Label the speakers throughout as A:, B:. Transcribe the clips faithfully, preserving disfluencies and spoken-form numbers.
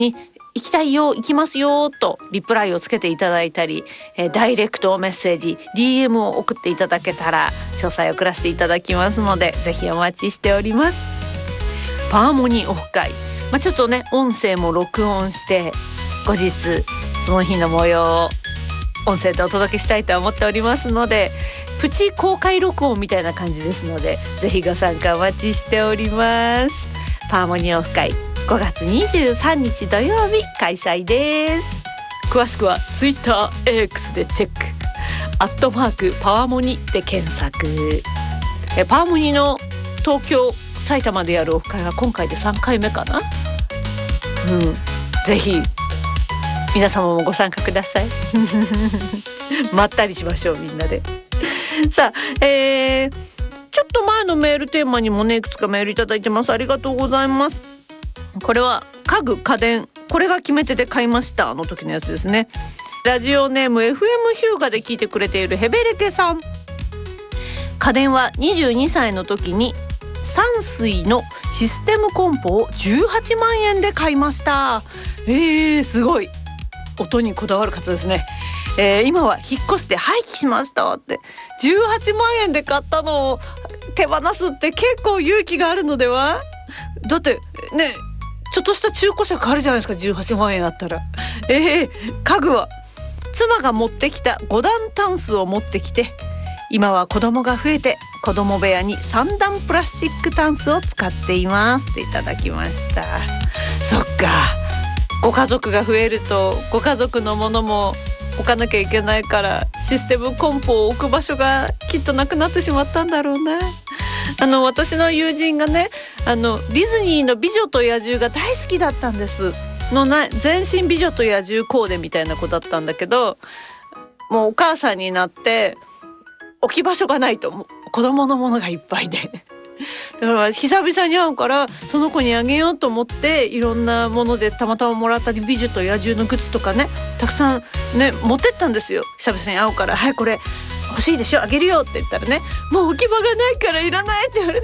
A: に行きたいよ行きますよとリプライをつけていただいたり、えー、ダイレクトメッセージ ディーエム を送っていただけたら詳細を送らせていただきますので、ぜひお待ちしております。パーモニーオフ会、まあ、ちょっとね音声も録音して後日その日の模様を音声でお届けしたいと思っておりますので、プチ公開録音みたいな感じですので、ぜひご参加お待ちしております。パーモニーオフ会ごがつにじゅうさんにち土曜日開催です。詳しくは ツイッターエックス でチェック、アットマークパワモニで検索。えパワモニの東京埼玉でやるオフ会は今回でさんかいめかな。うん、ぜひ皆様もご参加くださいまったりしましょうみんなでさあ、えー、ちょっと前のメールテーマにもねいくつかメールいただいてます。ありがとうございます。これは家具家電これが決め手で買いましたの時のやつですね。ラジオネーム エフエム ヒューガで聞いてくれているヘベレケさん。家電はにじゅうにさいの時に山水のシステムコンポをじゅうはちまんえんで買いました。えー、すごい音にこだわる方ですね。えー、今は引っ越して廃棄しましたって。じゅうはちまんえんで買ったのを手放すって結構勇気があるのでは。だってねちょっとした中古車買えるじゃないですか、じゅうはちまんえんあったら。えー、家具は妻が持ってきたごだんタンスを持ってきて、今は子供が増えて子供部屋にさんだんプラスチックタンスを使っていますっていただきました。そっか、ご家族が増えるとご家族のものも置かなきゃいけないから、システムコンポを置く場所がきっとなくなってしまったんだろうな。あの私の友人がね、あのディズニーの美女と野獣が大好きだったんですのな、全身美女と野獣コーデみたいな子だったんだけど、もうお母さんになって置き場所がないと、子供のものがいっぱいでだから久々に会うからその子にあげようと思って、いろんなものでたまたまもらった美女と野獣のグッズとかね、たくさんね持ってったんですよ。久々に会うから、はいこれ欲しいでしょあげるよって言ったらね、もう置き場がないからいらないって言われて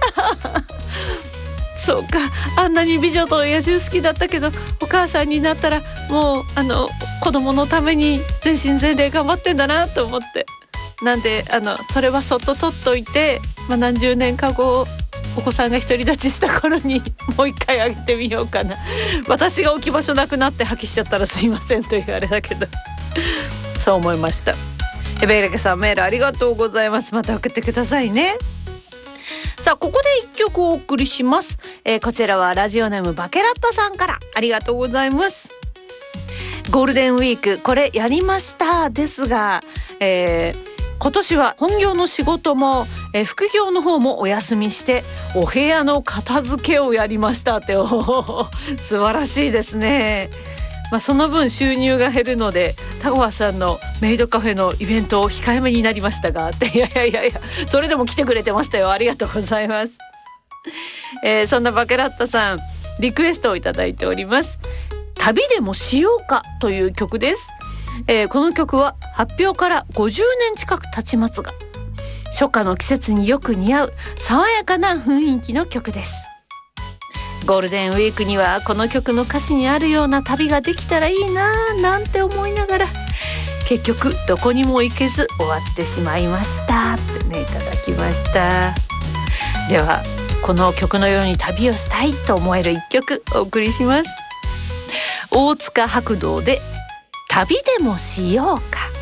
A: そうか、あんなに美女と野獣好きだったけどお母さんになったらもうあの子供のために全身全霊頑張ってんだなと思って、なんであのそれはそっと取っといて、まあ、何十年か後お子さんが独り立ちした頃にもう一回あげてみようかな。私が置き場所なくなって破棄しちゃったらすいませんというあれだけどそう思いました。ヘベレケさんメールありがとうございます。また送ってくださいね。さあここで一曲お送りします、えー、こちらはラジオネームバケラッタさんから、ありがとうございます。ゴールデンウィークこれやりましたですが、えー、今年は本業の仕事も、えー、副業の方もお休みしてお部屋の片付けをやりましたって。おー素晴らしいですね。まあ、その分収入が減るので田川さんのメイドカフェのイベントを控えめになりましたがって、いやいやいやいやそれでも来てくれてましたよ。ありがとうございます、えー、そんなバケラッタさんリクエストをいただいております。旅でもしようかという曲です、えー、この曲は発表からごじゅうねん近く経ちますが、初夏の季節によく似合う爽やかな雰囲気の曲です。ゴールデンウィークにはこの曲の歌詞にあるような旅ができたらいいななんて思いながら、結局どこにも行けず終わってしまいましたってねいただきました。ではこの曲のように旅をしたいと思える一曲お送りします。大塚白道で旅でもしようか。